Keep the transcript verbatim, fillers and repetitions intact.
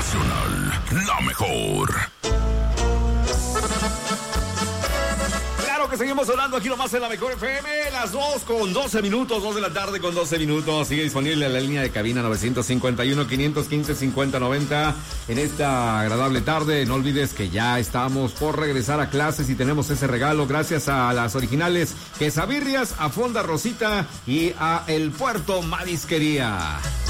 Nacional, la mejor. Que seguimos hablando aquí nomás en la mejor F M, las dos con doce minutos, dos de la tarde con doce minutos. Sigue disponible la línea de cabina nueve cinco uno, cinco uno cinco, cinco cero nueve cero en esta agradable tarde. No olvides que ya estamos por regresar a clases y tenemos ese regalo gracias a las originales Quesabirrias, a Fonda Rosita y a El Puerto Marisquería.